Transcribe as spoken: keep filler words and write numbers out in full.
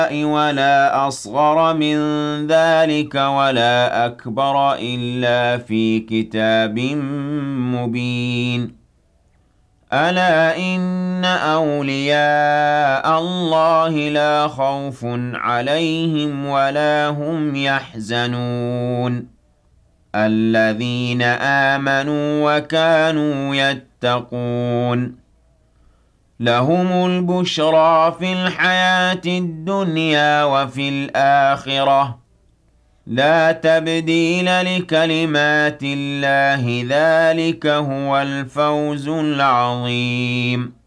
ولا أصغر من ذلك ولا أكبر إلا في كتاب مبين ألا إن أولياء الله لا خوف عليهم ولا هم يحزنون الذين آمنوا وكانوا يتقون لهم البشرى في الحياة الدنيا وفي الآخرة لا تبديل لكلمات الله ذلك هو الفوز العظيم